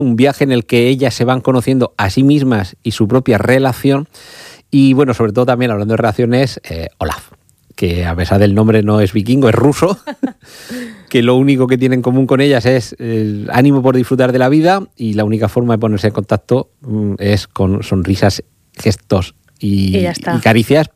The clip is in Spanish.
un viaje en el que ellas se van conociendo a sí mismas y su propia relación. Y bueno, sobre todo también hablando de relaciones, Olaf, que a pesar del nombre no es vikingo, es ruso, que lo único que tiene en común con ellas es el ánimo por disfrutar de la vida, y la única forma de ponerse en contacto es con sonrisas, gestos y caricias,